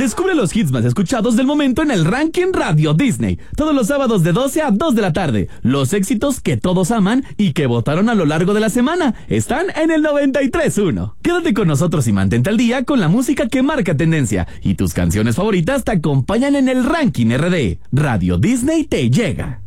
Descubre los hits más escuchados del momento en el Ranking Radio Disney. Todos los sábados de 12 a 2 de la tarde. Los éxitos que todos aman y que votaron a lo largo de la semana están en el 93.1. Quédate con nosotros y mantente al día con la música que marca tendencia. Y tus canciones favoritas te acompañan en el Ranking RD. Radio Disney te llega.